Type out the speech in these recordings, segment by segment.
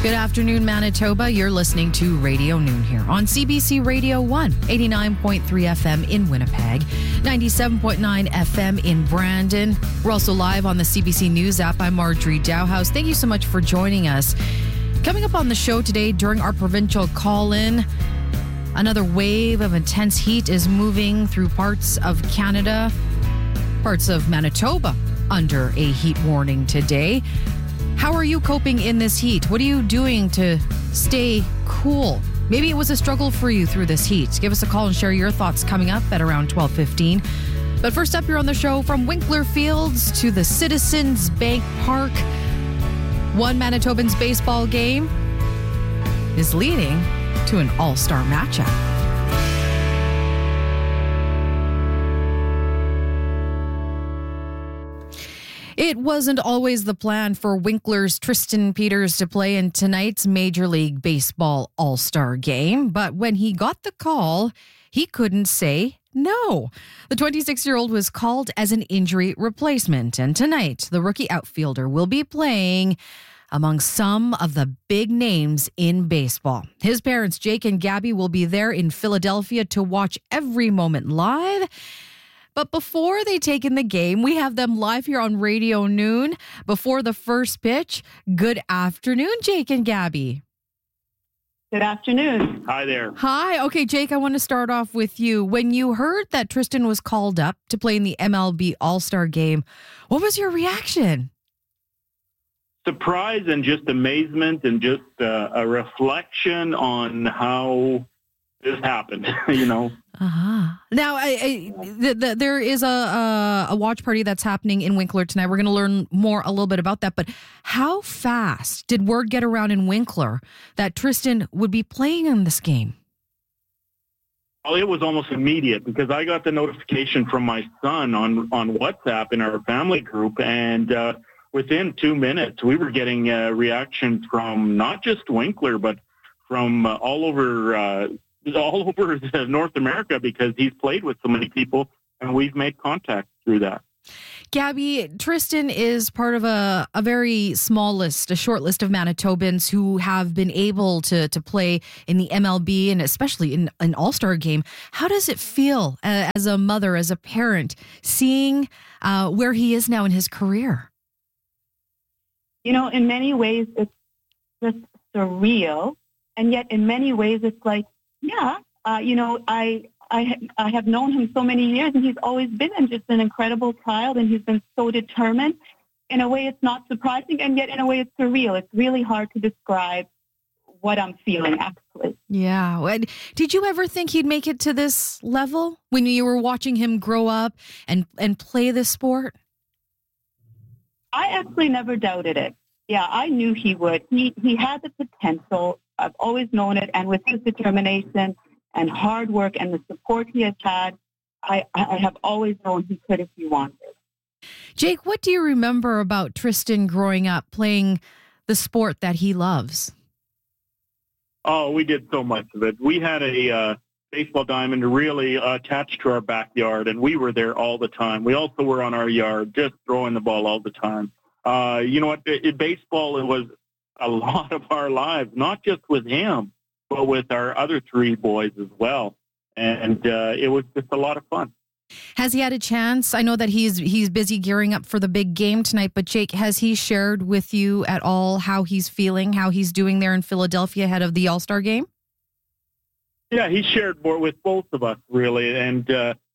Good afternoon, Manitoba. You're listening to Radio Noon here on CBC Radio 1, 89.3 FM in Winnipeg, 97.9 FM in Brandon. We're also live on the CBC News app. I'm Marjorie Dowhouse. Thank you so much for joining us. Coming up on the show today during our provincial call-in, another wave of intense heat is moving through parts of Canada, parts of Manitoba under a heat warning today. How are you coping in this heat? What are you doing to stay cool? Maybe it was a struggle for you through this heat. Give us a call and share your thoughts coming up at around 12:15. But first up here on the show, from Winkler Fields to the Citizens Bank Park, one Manitoban's baseball game is leading to an all-star matchup. It wasn't always the plan for Winkler's Tristan Peters to play in tonight's Major League Baseball All-Star game, but when he got the call, he couldn't say no. The 26-year-old was called as an injury replacement, and tonight the rookie outfielder will be playing among some of the big names in baseball. His parents, Jake and Gabby, will be there in Philadelphia to watch every moment live. But before they take in the game, we have them live here on Radio Noon before the first pitch. Good afternoon, Jake and Gabby. Good afternoon. Hi there. Hi. Okay, Jake, I want to start off with you. When you heard that Tristan was called up to play in the MLB All-Star game, what was your reaction? Surprise and just amazement and just a reflection on how this happened, you know. Now, there is a watch party that's happening in Winkler tonight. We're going to learn more a little bit about that. But how fast did word get around in Winkler that Tristan would be playing in this game? Well, it was almost immediate because I got the notification from my son on WhatsApp in our family group, and within 2 minutes, we were getting reactions from not just Winkler, but from all over North America, because he's played with so many people and we've made contact through that. Gabby, Tristan is part of a very small list, a short list of Manitobans who have been able to play in the MLB and especially in an All-Star game. How does it feel as a mother, as a parent, seeing where he is now in his career? You know, in many ways, it's just surreal. And yet in many ways, it's like, yeah, you know, I have known him so many years, and he's always been just an incredible child, and he's been so determined. In a way, it's not surprising, and yet in a way, it's surreal. It's really hard to describe what I'm feeling, actually. Yeah. Did you ever think he'd make it to this level when you were watching him grow up and play this sport? I actually never doubted it. Yeah, I knew he would. He had the potential. I've always known it, and with his determination and hard work and the support he has had, I have always known he could if he wanted. Jake, what do you remember about Tristan growing up playing the sport that he loves? Oh, we did so much of it. We had a baseball diamond really attached to our backyard, and we were there all the time. We also were on our yard just throwing the ball all the time. You know what? Baseball, it was a lot of our lives, not just with him, but with our other three boys as well. And it was just a lot of fun. Has he had a chance? I know that he's busy gearing up for the big game tonight, but Jake, has he shared with you at all how he's feeling, how he's doing there in Philadelphia ahead of the All-Star game? Yeah, he shared more with both of us, really. And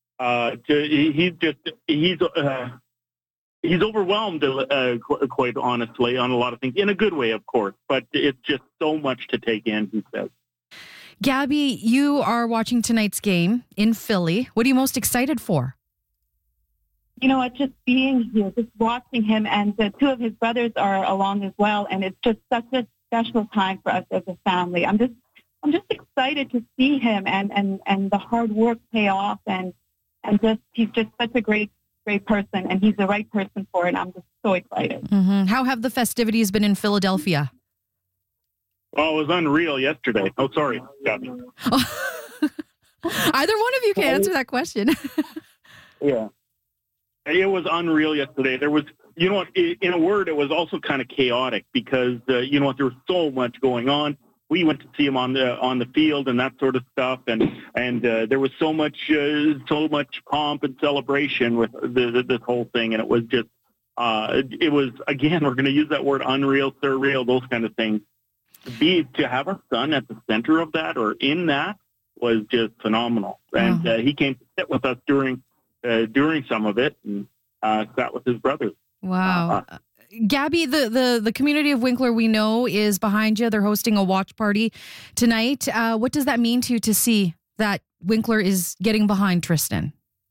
he's overwhelmed, quite honestly, on a lot of things, in a good way, of course. But it's just so much to take in, he says. Gabby, you are watching tonight's game in Philly. What are you most excited for? You know what, just being here, just watching him, and the two of his brothers are along as well, and it's just such a special time for us as a family. I'm just excited to see him and the hard work pay off, and just he's just such a great person, and he's the right person for it. I'm just so excited. Mm-hmm. How have the festivities been in Philadelphia? Oh, it was unreal yesterday. Oh, sorry, Gabby. Either one of you can answer that question. Yeah. It was unreal yesterday. There was you know what? In a word, it was also kind of chaotic because you know what? There was so much going on. We went to see him on the field and that sort of stuff, and there was so much pomp and celebration with this whole thing, and it was just it was, again, we're going to use that word, unreal, surreal, those kind of things. To have our son at the center of that or in that was just phenomenal, and he came to sit with us during some of it and sat with his brothers. Wow. Gabby, the community of Winkler, we know, is behind you. They're hosting a watch party tonight. What does that mean to you to see that Winkler is getting behind Tristan?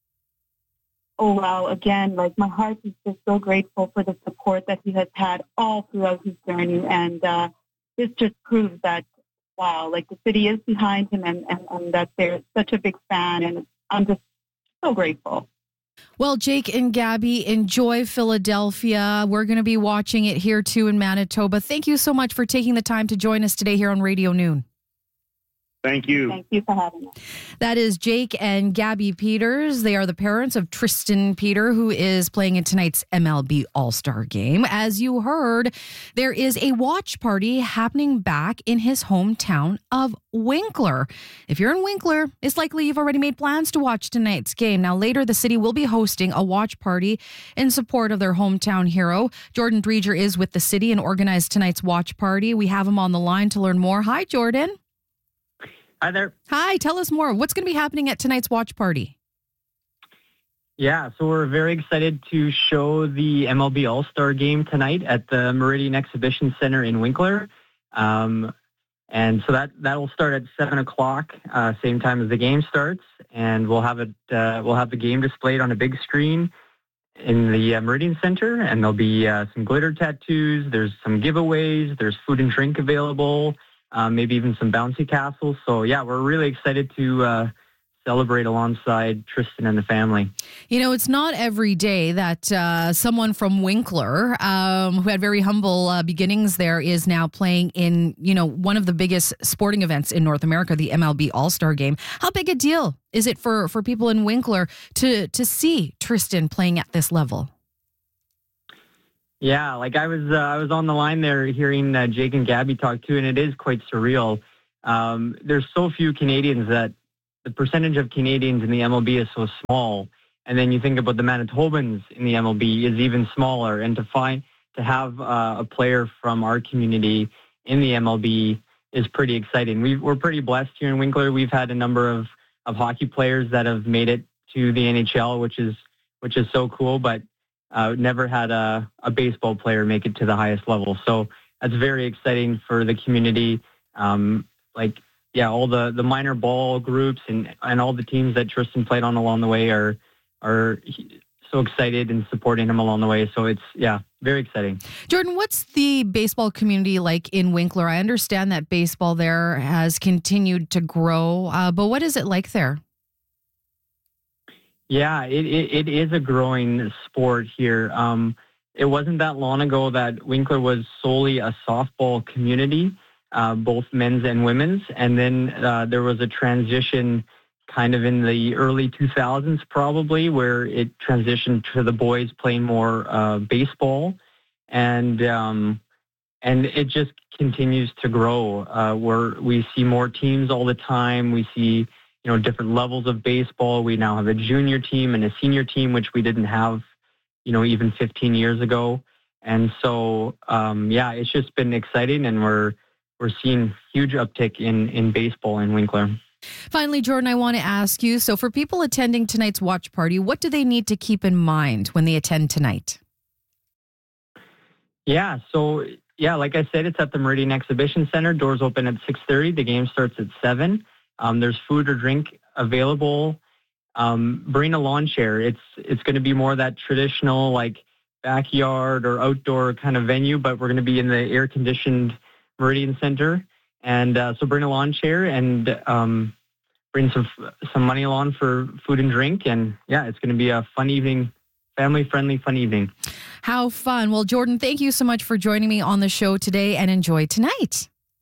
Oh, wow. Again, like, my heart is just so grateful for the support that he has had all throughout his journey. And this just proves that, wow, like, the city is behind him and that they're such a big fan. And I'm just so grateful. Well, Jake and Gabby, enjoy Philadelphia. We're going to be watching it here too in Manitoba. Thank you so much for taking the time to join us today here on Radio Noon. Thank you. Thank you for having us. That is Jake and Gabby Peters. They are the parents of Tristan Peter, who is playing in tonight's MLB All-Star Game. As you heard, there is a watch party happening back in his hometown of Winkler. If you're in Winkler, it's likely you've already made plans to watch tonight's game. Now, later, the city will be hosting a watch party in support of their hometown hero. Jordan Dreger is with the city and organized tonight's watch party. We have him on the line to learn more. Hi, Jordan. Hi there. Hi, tell us more. What's going to be happening at tonight's watch party? Yeah, so we're very excited to show the MLB All-Star Game tonight at the Meridian Exhibition Center in Winkler. And so that will start at 7 o'clock, same time as the game starts. And we'll have the game displayed on a big screen in the Meridian Center. And there'll be some glitter tattoos. There's some giveaways. There's food and drink available. Maybe even some bouncy castles. So, yeah, we're really excited to celebrate alongside Tristan and the family. You know, it's not every day that someone from Winkler, who had very humble beginnings there, is now playing in, you know, one of the biggest sporting events in North America, the MLB All-Star Game. How big a deal is it for people in Winkler to see Tristan playing at this level? Yeah, like I was on the line there hearing Jake and Gabby talk too, and it is quite surreal. There's so few Canadians that the percentage of Canadians in the MLB is so small, and then you think about the Manitobans in the MLB is even smaller. And to have a player from our community in the MLB is pretty exciting. We're pretty blessed here in Winkler. We've had a number of hockey players that have made it to the NHL, which is so cool, but never had a baseball player make it to the highest level. So that's very exciting for the community. All the minor ball groups and all the teams that Tristan played on along the way are so excited and supporting him along the way. So it's, very exciting. Jordan, what's the baseball community like in Winkler? I understand that baseball there has continued to grow, but what is it like there? Yeah, it is a growing sport here. It wasn't that long ago that Winkler was solely a softball community, both men's and women's. And then there was a transition kind of in the early 2000s probably where it transitioned to the boys playing more baseball. And it just continues to grow where we see more teams all the time. We see different levels of baseball. We now have a junior team and a senior team, which we didn't have, even 15 years ago. And so, it's just been exciting, and we're seeing huge uptick in baseball in Winkler. Finally, Jordan, I want to ask you, so for people attending tonight's watch party, what do they need to keep in mind when they attend tonight? Yeah, so, like I said, it's at the Meridian Exhibition Center. Doors open at 6:30. The game starts at 7. There's food or drink available. Bring a lawn chair. It's going to be more that traditional like backyard or outdoor kind of venue, but we're going to be in the air-conditioned Meridian Center. And so bring a lawn chair and bring some money along for food and drink. And it's going to be a fun evening, family-friendly fun evening. How fun. Well, Jordan, thank you so much for joining me on the show today, and enjoy tonight.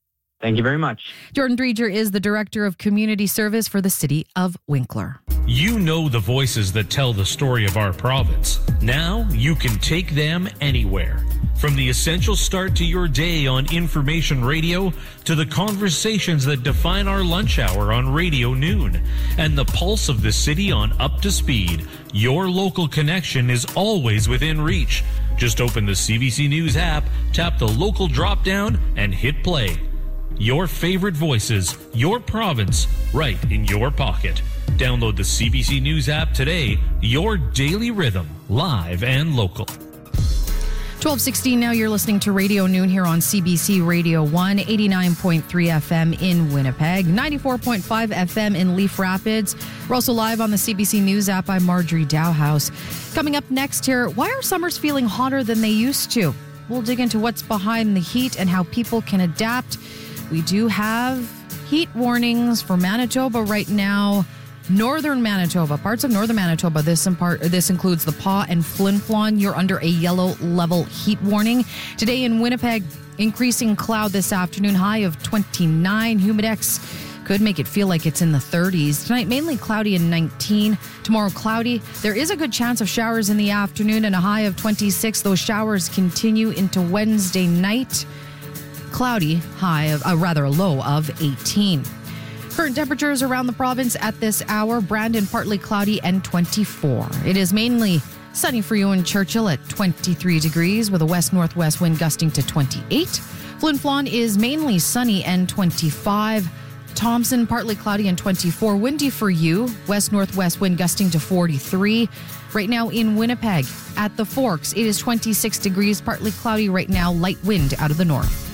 Thank you very much. Jordan Dreger is the Director of Community Service for the City of Winkler. You know the voices that tell the story of our province. Now you can take them anywhere. From the essential start to your day on Information Radio to the conversations that define our lunch hour on Radio Noon and the pulse of the city on Up to Speed, your local connection is always within reach. Just open the CBC News app, tap the local drop-down, and hit play. Your favorite voices, your province, right in your pocket. Download the CBC News app today, your daily rhythm, live and local. 12:16 now, you're listening to Radio Noon here on CBC Radio 1, 89.3 FM in Winnipeg, 94.5 FM in Leaf Rapids. We're also live on the CBC News app. I'm Marjorie Dowhouse. Coming up next here, why are summers feeling hotter than they used to? We'll dig into what's behind the heat and how people can adapt. We do have heat warnings for Manitoba right now. Northern Manitoba, parts of northern Manitoba, this includes the Paw and Flin Flon. You're under a yellow level heat warning. Today in Winnipeg, increasing cloud this afternoon, high of 29. Humidex could make it feel like it's in the 30s. Tonight, mainly cloudy and 19. Tomorrow, cloudy. There is a good chance of showers in the afternoon and a high of 26. Those showers continue into Wednesday night. Cloudy, a low of 18. Current temperatures around the province at this hour. Brandon, partly cloudy and 24. It is mainly sunny for you in Churchill at 23 degrees with a west-northwest wind gusting to 28. Flin Flon is mainly sunny and 25. Thompson, partly cloudy and 24. Windy for you, west-northwest wind gusting to 43. Right now in Winnipeg, at the Forks, it is 26 degrees, partly cloudy right now, light wind out of the north.